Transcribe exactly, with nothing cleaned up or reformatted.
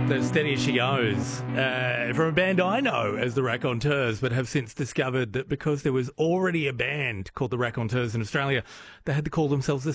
The Steady as She Goes, uh, from a band I know as the Raconteurs, but have since discovered that because there was already a band called the Raconteurs in Australia, they had to call themselves the